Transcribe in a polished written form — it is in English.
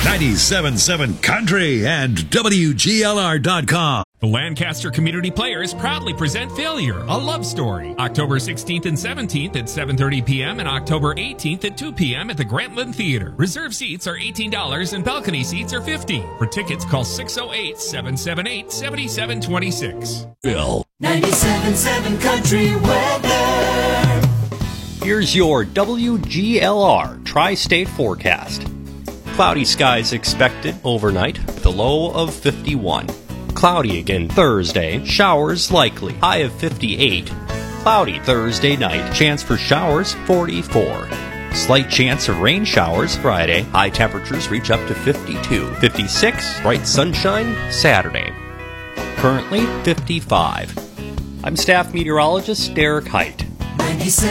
97.7 Country and WGLR.com. The Lancaster Community Players proudly present Failure, a love story. October 16th and 17th at 7:30 p.m. and October 18th at 2 p.m. at the Grantland Theater. Reserve seats are $18 and balcony seats are $50. For tickets, call 608-778-7726. Bill. 97.7 Country weather. Here's your WGLR Tri-State forecast. Cloudy skies expected overnight with a low of 51. Cloudy again Thursday, showers likely, high of 58. Cloudy Thursday night, chance for showers 44. Slight chance of rain showers Friday, high temperatures reach up to 52. 56, bright sunshine Saturday. Currently 55. I'm staff meteorologist Derek Height. 97.